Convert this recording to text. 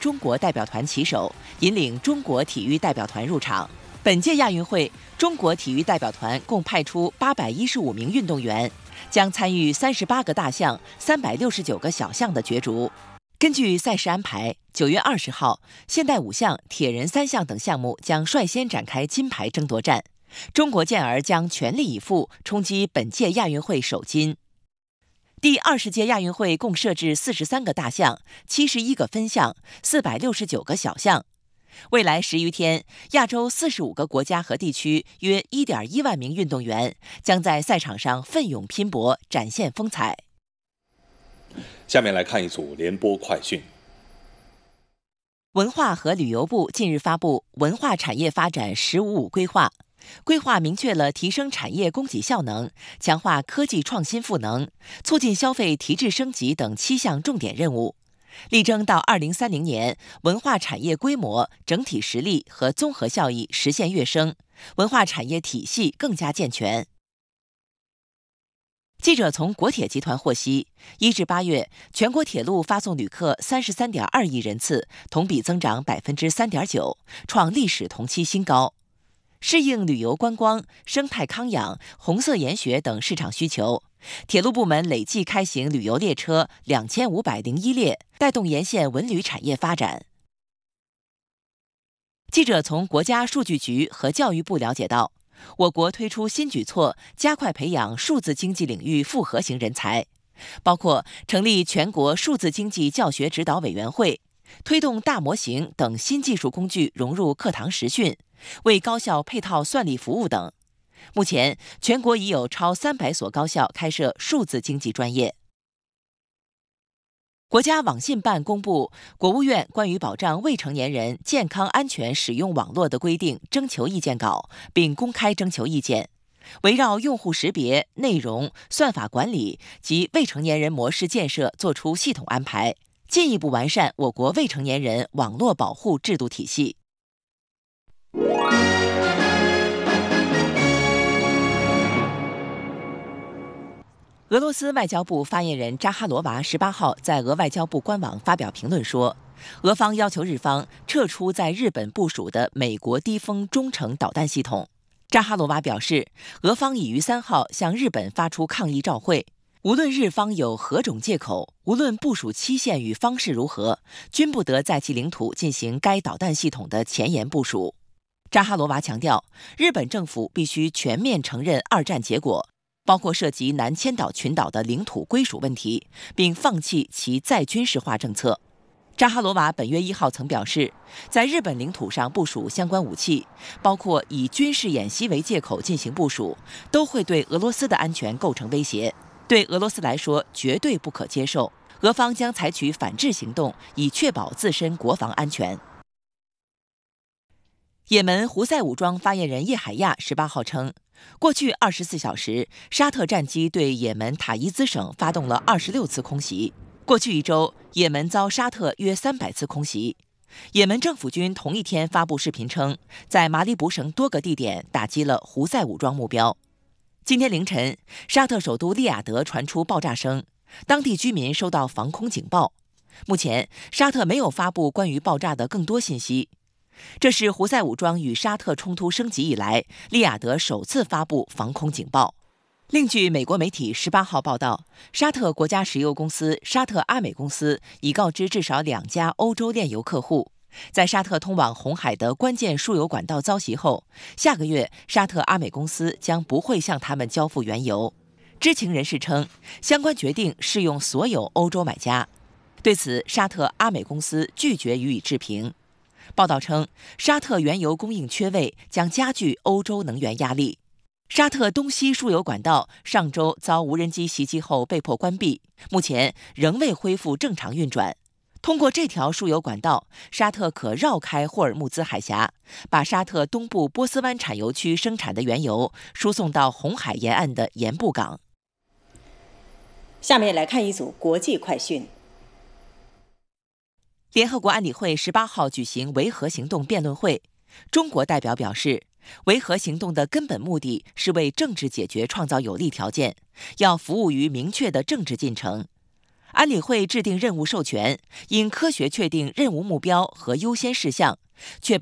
中国代表团旗手，引领中国体育代表团入场。本届亚运会，中国体育代表团共派出815名运动员，将参与38个大项、369个小项的角逐。根据赛事安排，9月20号，现代5项、铁人3项等项目将率先展开金牌争夺战。中国健儿将全力以赴冲击本届亚运会首金。第20届亚运会共设置43个大项、71个分项、469个小项。未来10余天，亚洲45个国家和地区约1.1万名运动员将在赛场上奋勇拼搏，展现风采。 下面来看一组联播快讯。 文化和旅游部近日发布《文化产业发展“15+5”规划》，规划明确了提升产业供给效能、强化科技创新赋能、促进消费提质升级等7项重点任务。力争到2030年，文化产业规模、整体实力和综合效益实现跃升，文化产业体系更加健全。记者从国铁集团获悉，1至8月，全国铁路发送旅客33.2亿人次，同比增长3.9%，创历史同期新高。适应旅游观光、生态康养、红色研学等市场需求，铁路部门累计开行旅游列车2501列，带动沿线文旅产业发展。记者从国家数据局和教育部了解到，我国推出新举措，加快培养数字经济领域复合型人才，包括成立全国数字经济教学指导委员会，推动大模型等新技术工具融入课堂实训，为高校配套算力服务等。目前，全国已有超300所高校开设数字经济专业。国家网信办公布国务院关于保障未成年人健康安全使用网络的规定征求意见稿，并公开征求意见，围绕用户识别、内容、算法管理及未成年人模式建设作出系统安排，进一步完善我国未成年人网络保护制度体系。俄罗斯外交部发言人扎哈罗娃18号在俄外交部官网发表评论说，俄方要求日方撤出在日本部署的美国低风中程导弹系统。扎哈罗娃表示，俄方已于3号向日本发出抗议照会，无论日方有何种借口，无论部署期限与方式如何，均不得在其领土进行该导弹系统的前沿部署。扎哈罗娃强调，日本政府必须全面承认2战结果，包括涉及南千岛群岛的领土归属问题，并放弃其再军事化政策。扎哈罗娃本月1号曾表示，在日本领土上部署相关武器，包括以军事演习为借口进行部署，都会对俄罗斯的安全构成威胁，对俄罗斯来说绝对不可接受。俄方将采取反制行动，以确保自身国防安全。也门胡塞武装发言人叶海亚18号称，过去24小时，沙特战机对也门塔伊兹省发动了26次空袭。过去1周，也门遭沙特约300次空袭。也门政府军同一天发布视频称，在马里卜省多个地点打击了胡塞武装目标。今天凌晨，沙特首都利雅得传出爆炸声，当地居民收到防空警报。目前，沙特没有发布关于爆炸的更多信息。这是胡塞武装与沙特冲突升级以来，利雅得首次发布防空警报。另据美国媒体18号报道，沙特国家石油公司沙特阿美公司已告知至少2家欧洲炼油客户，在沙特通往红海的关键输油管道遭袭后，下个月沙特阿美公司将不会向他们交付原油。知情人士称，相关决定适用所有欧洲买家。对此，沙特阿美公司拒绝予以置评。报道称，沙特原油供应缺位将加剧欧洲能源压力。沙特东西输油管道上周遭无人机袭击后被迫关闭，目前仍未恢复正常运转。通过这条输油管道，沙特可绕开霍尔木兹海峡，把沙特东部波斯湾产油区生产的原油输送到红海沿岸的盐布港。 下面来看一组国际快讯。 联合国安理会18号举行维和行动辩论会，中国代表表示，维和行动的根本目的是为政治解决创造有利条件，要服务于明确的政治进程。 安理会制定任务授权，应科学确定任务目标和优先事项，确保